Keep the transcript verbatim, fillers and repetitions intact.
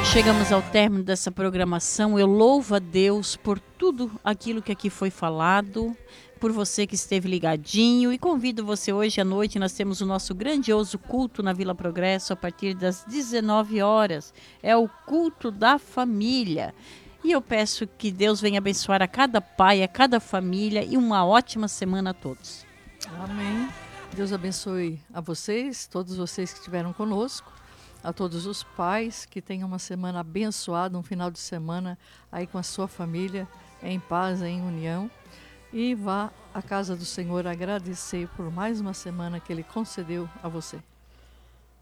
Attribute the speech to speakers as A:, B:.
A: Chegamos ao término dessa programação. Eu louvo a Deus por tudo aquilo que aqui foi falado, por você que esteve ligadinho, e convido você hoje à noite. Nós temos o nosso grandioso culto na Vila Progresso a partir das dezenove horas. É o culto da família. E eu peço que Deus venha abençoar a cada pai, a cada família, e uma ótima semana a todos.
B: Amém. Deus abençoe a vocês, todos vocês que estiveram conosco, a todos os pais, que tenham uma semana abençoada, um final de semana aí com a sua família, em paz, em união. E vá à casa do Senhor agradecer por mais uma semana que Ele concedeu a você.